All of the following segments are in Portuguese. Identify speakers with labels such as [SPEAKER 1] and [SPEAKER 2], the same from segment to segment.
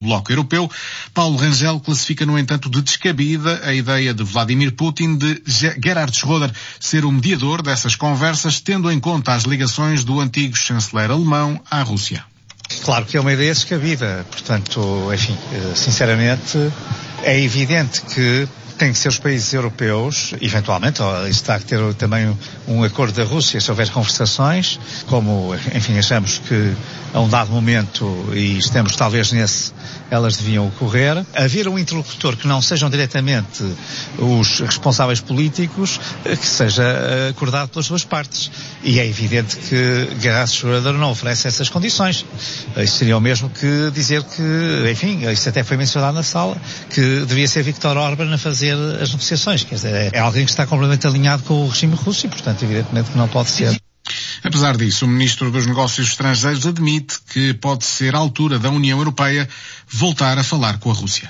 [SPEAKER 1] Bloco Europeu. Paulo Rangel classifica, no entanto, de descabida a ideia de Vladimir Putin de Gerhard Schröder ser o mediador dessas conversas, tendo em conta as ligações do antigo chanceler alemão à Rússia.
[SPEAKER 2] Claro que é uma ideia descabida, portanto, enfim, sinceramente, é evidente que tem que ser os países europeus, eventualmente, isso está a ter também um acordo da Rússia se houver conversações, como, enfim, achamos que a um dado momento, e estamos talvez nesse, elas deviam ocorrer, haver um interlocutor que não sejam diretamente os responsáveis políticos, que seja acordado pelas duas partes. E é evidente que Gerhard Schröder não oferece essas condições. Isso seria o mesmo que dizer que, enfim, isso até foi mencionado na sala, que devia ser Viktor Orbán a fazer as negociações. Quer dizer, é alguém que está completamente alinhado com o regime russo e, portanto, evidentemente que não pode ser.
[SPEAKER 1] Apesar disso, o Ministro dos Negócios Estrangeiros admite que pode ser a altura da União Europeia voltar a falar com a Rússia.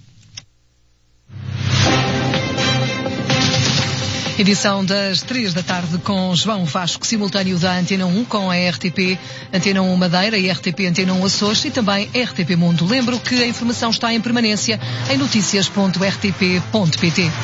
[SPEAKER 3] Edição das 3 da tarde com João Vasco, simultâneo da Antena 1 com a RTP Antena 1 Madeira e RTP Antena 1 Açores e também RTP Mundo. Lembro que a informação está em permanência em noticias.rtp.pt.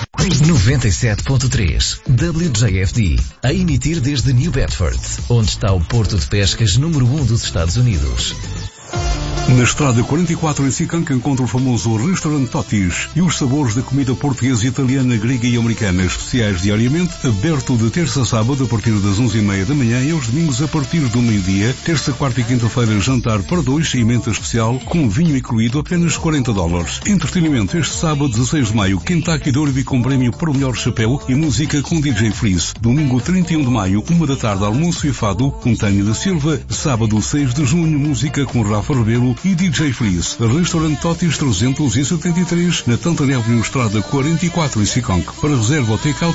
[SPEAKER 4] 97.3 WJFD, a emitir desde New Bedford, onde está o porto de pescas número 1 dos Estados Unidos.
[SPEAKER 5] Na estrada 44 em Sicanca encontra o famoso restaurante Totis e os sabores da comida portuguesa, italiana, grega e americana, especiais diariamente, aberto de terça a sábado a partir das 11h30 da manhã e aos domingos a partir do meio-dia, terça, quarta e quinta-feira jantar para dois e menta especial com vinho incluído apenas $40. Entretenimento este sábado 16 de maio, Kentucky Derby com prémio para o melhor chapéu e música com DJ Freeze. Domingo 31 de maio, 1 da tarde, almoço e fado com Tânia da Silva. Sábado 6 de junho, música com Rafa Rebelo e DJ Freeze. Restaurante Totis 373 na Tantana Avenue Estrada 44 em Siconque. Para reserva ao take-out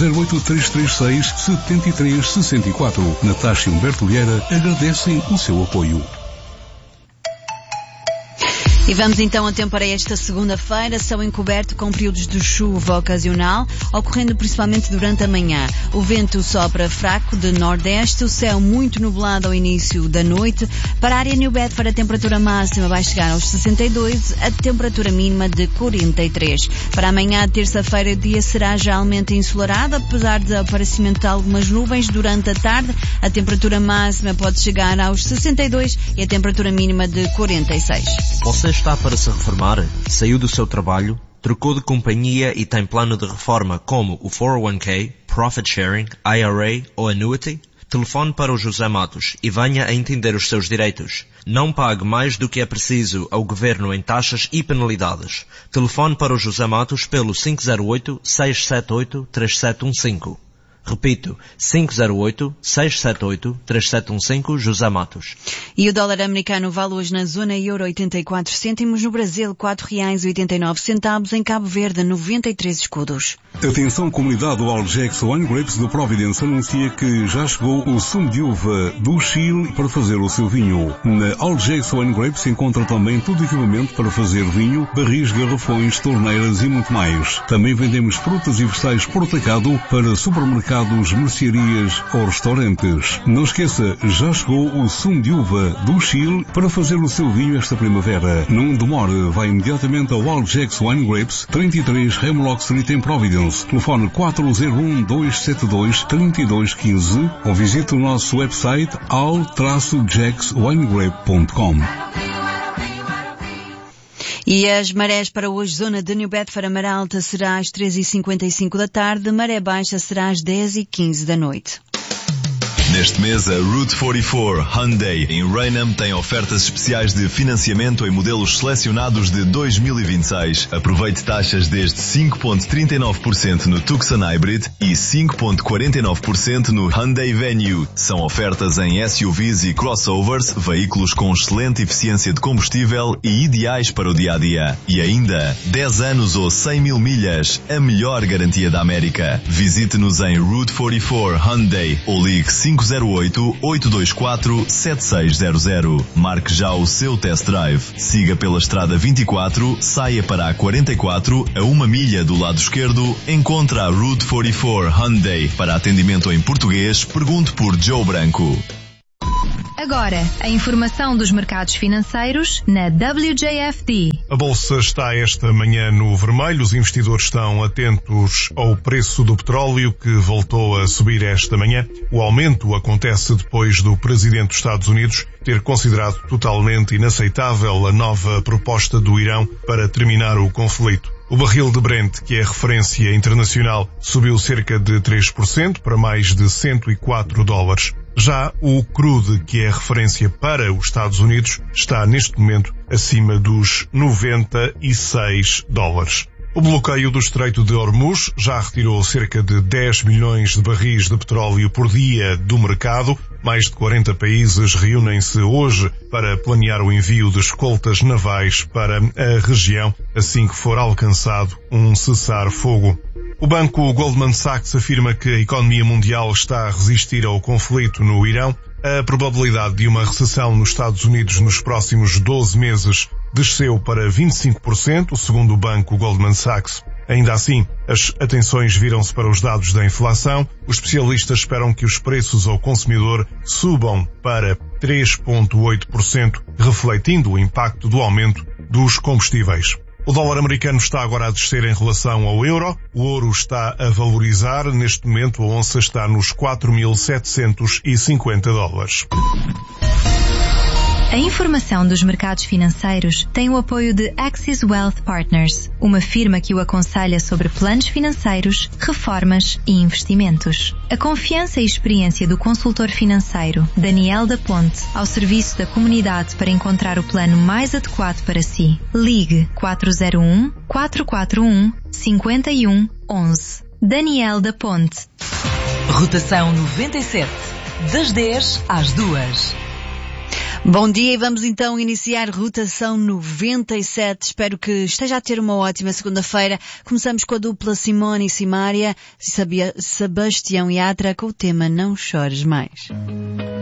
[SPEAKER 5] 508-336-7364. Natasha e Humberto Vieira agradecem o seu apoio.
[SPEAKER 6] E vamos então ao tempo para esta segunda-feira. Céu encoberto com períodos de chuva ocasional, ocorrendo principalmente durante a manhã. O vento sopra fraco de nordeste, o céu muito nublado ao início da noite. Para a área New Bedford, a temperatura máxima vai chegar aos 62, a temperatura mínima de 43. Para amanhã, terça-feira, o dia será geralmente ensolarado, apesar de aparecimento de algumas nuvens durante a tarde. A temperatura máxima pode chegar aos 62 e a temperatura mínima de 46.
[SPEAKER 7] Você está para se reformar? Saiu do seu trabalho? Trocou de companhia e tem plano de reforma como o 401k, Profit Sharing, IRA ou Annuity? Telefone para o José Matos e venha a entender os seus direitos. Não pague mais do que é preciso ao Governo em taxas e penalidades. Telefone para o José Matos pelo 508-678-3715. Repito, 508-678-3715, José Matos.
[SPEAKER 6] E o dólar americano vale hoje na zona euro 84 cêntimos, no Brasil R$4,89, em Cabo Verde 93 escudos.
[SPEAKER 5] Atenção, comunidade, o Algex Wine Grapes do Providence anuncia que já chegou o sumo de uva do Chile para fazer o seu vinho. Na Algex Wine Grapes encontra também todo o equipamento para fazer vinho, barris, garrafões, torneiras e muito mais. Também vendemos frutas e vegetais por atacado para supermercados, mercearias ou restaurantes. Não esqueça, já chegou o sumo de uva do Chile para fazer o seu vinho esta primavera. Não demore, vá imediatamente ao Algex Wine Grapes, 33 Hemlock Street em Providence. Telefone 401-272-3215 ou visite o nosso website al-jackswinegrape.com.
[SPEAKER 6] E as marés para hoje, zona de New Bedford, a maré alta será às 3h55 da tarde, maré baixa será às 10h15 da noite.
[SPEAKER 8] Neste mês, a Route 44 Hyundai em Raynham tem ofertas especiais de financiamento em modelos selecionados de 2026. Aproveite taxas desde 5,39% no Tucson Hybrid e 5,49% no Hyundai Venue. São ofertas em SUVs e crossovers, veículos com excelente eficiência de combustível e ideais para o dia-a-dia. E ainda, 10 anos ou 100 mil milhas, a melhor garantia da América. Visite-nos em Route 44 Hyundai ou ligue 508-824-7600. Marque já o seu test drive. Siga pela estrada 24, saia para a 44, a 1 milha do lado esquerdo, encontra a Route 44 Hyundai. Para atendimento em português, pergunte por Joe Branco.
[SPEAKER 9] Agora, a informação dos mercados financeiros na WJFD.
[SPEAKER 10] A Bolsa está esta manhã no vermelho. Os investidores estão atentos ao preço do petróleo, que voltou a subir esta manhã. O aumento acontece depois do Presidente dos Estados Unidos ter considerado totalmente inaceitável a nova proposta do Irão para terminar o conflito. O barril de Brent, que é referência internacional, subiu cerca de 3% para mais de $104. Já o crude, que é referência para os Estados Unidos, está neste momento acima dos $96. O bloqueio do Estreito de Hormuz já retirou cerca de 10 milhões de barris de petróleo por dia do mercado. Mais de 40 países reúnem-se hoje para planear o envio de escoltas navais para a região, assim que for alcançado um cessar-fogo. O banco Goldman Sachs afirma que a economia mundial está a resistir ao conflito no Irão. A probabilidade de uma recessão nos Estados Unidos nos próximos 12 meses desceu para 25%, segundo o banco Goldman Sachs. Ainda assim, as atenções viram-se para os dados da inflação. Os especialistas esperam que os preços ao consumidor subam para 3,8%, refletindo o impacto do aumento dos combustíveis. O dólar americano está agora a descer em relação ao euro. O ouro está a valorizar. Neste momento, a onça está nos $4.750.
[SPEAKER 9] A informação dos mercados financeiros tem o apoio de Axis Wealth Partners, uma firma que o aconselha sobre planos financeiros, reformas e investimentos. A confiança e experiência do consultor financeiro Daniel da Ponte ao serviço da comunidade para encontrar o plano mais adequado para si. Ligue 401-441-5111. Daniel da Ponte.
[SPEAKER 3] Rotação 97, das 10 às 2.
[SPEAKER 6] Bom dia e vamos então iniciar rotação 97. Espero que esteja a ter uma ótima segunda-feira. Começamos com a dupla Simone e Simária, Sebastião Yatra com o tema Não Chores Mais.